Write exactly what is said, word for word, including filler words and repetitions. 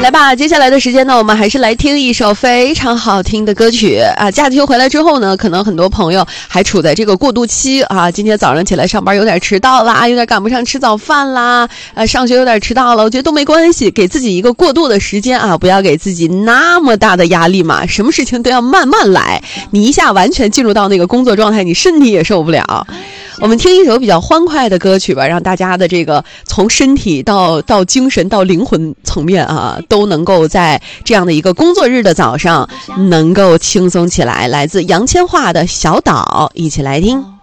来吧，接下来的时间呢，我们还是来听一首非常好听的歌曲啊。假期回来之后呢，可能很多朋友还处在这个过渡期啊。今天早上起来上班有点迟到啦，有点赶不上吃早饭啦，呃，上学有点迟到了，我觉得都没关系，给自己一个过渡的时间啊，不要给自己那么大的压力嘛。什么事情都要慢慢来，你一下完全进入到那个工作状态，你身体也受不了。我们听一首比较欢快的歌曲吧，让大家的这个从身体到到精神到灵魂层面啊，都能够在这样的一个工作日的早上能够轻松起来。来自杨千嬅的小岛，一起来听。